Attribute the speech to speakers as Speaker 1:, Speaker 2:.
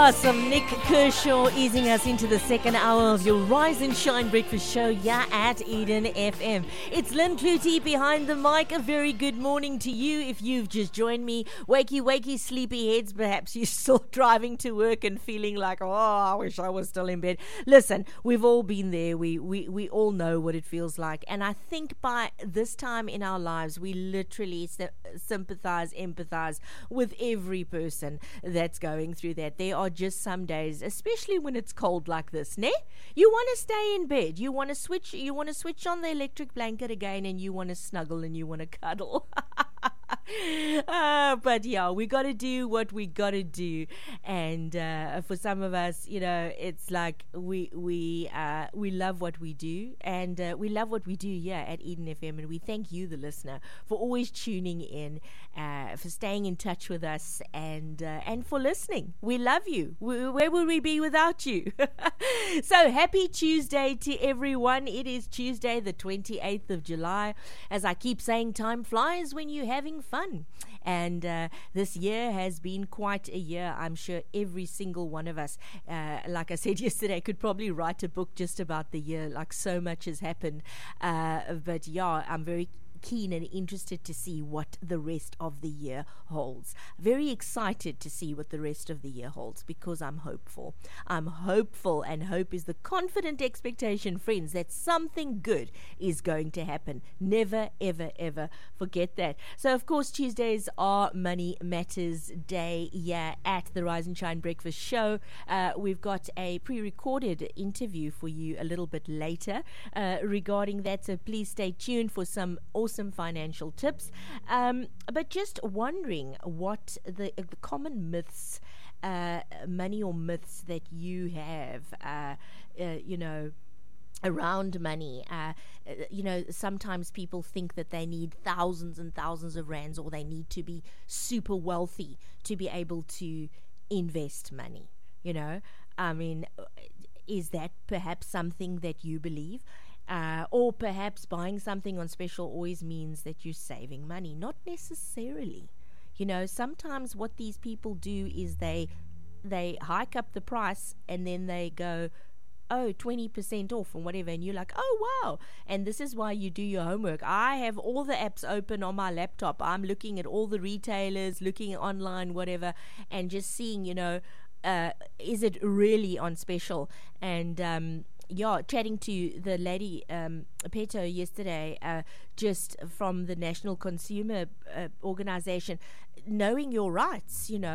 Speaker 1: Awesome. Nick Kershaw easing us into the second hour of your Rise and Shine breakfast show here at Eden FM. It's Lynn Clutie behind the mic. A very good morning to you if you've just joined me. Wakey, sleepy heads. Perhaps you're still driving to work and feeling like, oh, I wish I was still in bed. Listen, we've all been there. We all know what it feels like. And I think by this time in our lives, we literally sympathize, empathize with every person that's going through that. There are just some days, especially when it's cold like this, ne? You want to stay in bed. You want to switch on the electric blanket again, and you want to snuggle and you want to cuddle. But yeah, we got to do what we got to do, and for some of us, it's like we love what we do, and we love what we do here at Eden FM, and we thank you, the listener, for always tuning in, for staying in touch with us, and for listening. We love you. Where would we be without you? So happy Tuesday to everyone. It is Tuesday the 28th of July. As I keep saying, time flies when you're having fun. And this year has been quite a year. I'm sure every single one of us, like I said yesterday, could probably write a book just about the year. Like, so much has happened. But yeah, I'm very keen and interested to see what the rest of the year holds. Very excited to see what the rest of the year holds, because I'm hopeful. I'm hopeful, and hope is the confident expectation, friends, that something good is going to happen. Never, ever, ever forget that. So, of course, Tuesdays are Money Matters Day here at the Rise and Shine Breakfast Show. We've got a pre-recorded interview for you a little bit later regarding that, so please stay tuned for some awesome financial tips, but just wondering what the common myths, money or myths that you have, around money. Sometimes people think that they need thousands and thousands of rands, or they need to be super wealthy to be able to invest money. Is that perhaps something that you believe? Or perhaps buying something on special always means that you're saving money. Not necessarily. Sometimes what these people do is they hike up the price, and then they go, 20% off and whatever, and you're like, oh wow. And this is why you do your homework. I have all the apps open on my laptop. I'm looking at all the retailers, looking online, whatever, and just seeing, is it really on special? And chatting to the lady Peto yesterday, just from the National Consumer Organization, knowing your rights,